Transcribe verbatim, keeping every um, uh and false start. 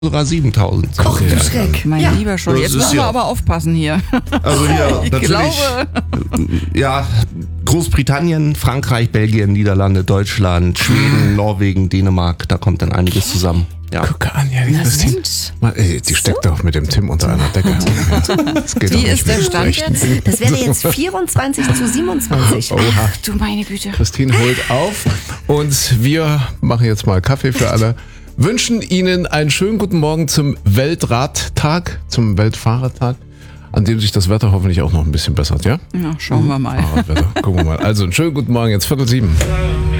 sogar siebentausend. Ach du Schreck. Mein Ja. lieber schon. Das Jetzt ist müssen wir ja- aber aufpassen hier. Also ja, Ich natürlich. glaube- Ja, Großbritannien, Frankreich, Belgien, Niederlande, Deutschland, Schweden, Norwegen, Dänemark, da kommt dann einiges zusammen. Ja. Gucke an, ja, die Na, Christine. Mensch. Mal, ey, die steckt doch mit dem Tim unter einer Decke. Das geht doch Wie nicht ist der mit Stand Rechten. jetzt? Das wäre jetzt vierundzwanzig zu siebenundzwanzig. Oha. Ach du meine Güte. Christine holt auf und wir machen jetzt mal Kaffee für alle. Wünschen Ihnen einen schönen guten Morgen zum Weltradtag, zum Weltfahrradtag, an dem sich das Wetter hoffentlich auch noch ein bisschen bessert, ja? Ja, schauen wir mal. Fahrradwetter. Gucken wir mal. Also einen schönen guten Morgen, jetzt Viertel sieben.